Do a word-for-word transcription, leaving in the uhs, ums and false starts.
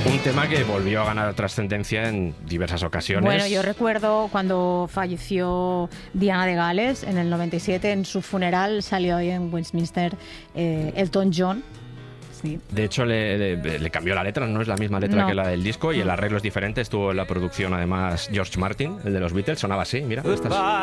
Un tema que volvió a ganar trascendencia en diversas ocasiones. Bueno, yo recuerdo cuando falleció Diana de Gales en el noventa y siete, en su funeral salió ahí en Westminster eh, Elton John. Sí. De hecho, le, le, le cambió la letra, no es la misma letra No. que la del disco, y el arreglo es diferente. Estuvo en la producción, además, George Martin, el de los Beatles, sonaba así, mira. Esta es-